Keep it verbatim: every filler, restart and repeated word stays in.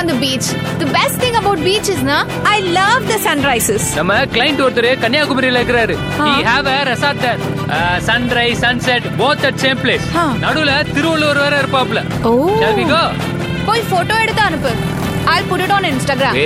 on the beach. The best thing about beach is na, I love the sunrises. நம்ம client ஒருத்தர் கன்னியாகுமரியில இருக்கிறாரு. He have a resort there. Uh, sunrise, sunset, both at same place. நடுவுல திருவள்ளுவர் வேற இருப்பாப்ல. Oh. Shall we go? போய் photo எடுத்து அனுப்பு. I'll put it on Instagram.